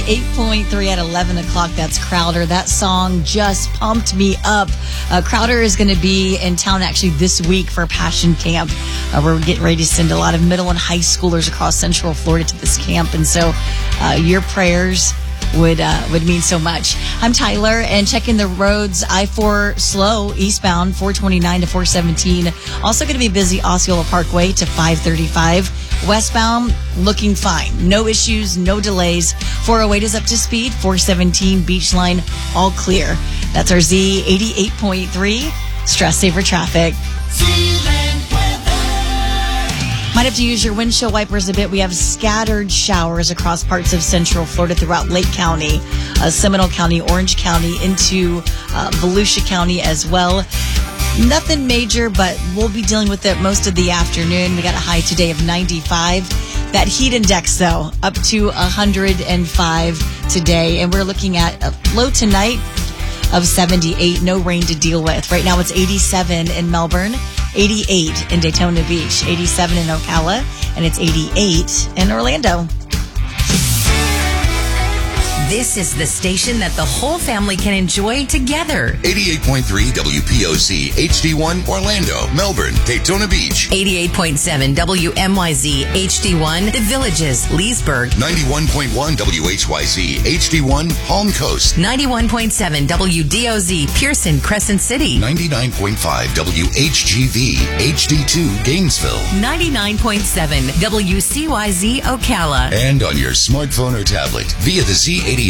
8.3 at 11 o'clock. That's Crowder. That song just pumped me up. Crowder is going to be in town actually this week for Passion Camp. We're getting ready to send a lot of middle and high schoolers across Central Florida to this camp. And so your prayers would mean so much. I'm Tyler, and checking the roads. I-4 slow eastbound 429 to 417. Also going to be busy Osceola Parkway to 535. Westbound looking fine. No issues, no delays. 408 is up to speed. 417 Beach Line all clear. That's our Z 88.3 Stress Saver Traffic. Might have to use your windshield wipers a bit. We have scattered showers across parts of Central Florida throughout Lake County, Seminole County, Orange County, into Volusia County as well. Nothing major, but we'll be dealing with it most of the afternoon. We got a high today of 95. That heat index, though, up to 105 today. And we're looking at a low tonight of 78. No rain to deal with. Right now it's 87 in Melbourne, 88 in Daytona Beach, 87 in Ocala, and it's 88 in Orlando. This is the station that the whole family can enjoy together. 88.3 WPOC, HD1, Orlando, Melbourne, Daytona Beach. 88.7 WMYZ, HD1, The Villages, Leesburg. 91.1 WHYZ, HD1, Palm Coast. 91.7 WDOZ, Pearson, Crescent City. 99.5 WHGV, HD2, Gainesville. 99.7 WCYZ, Ocala. And on your smartphone or tablet via the Z88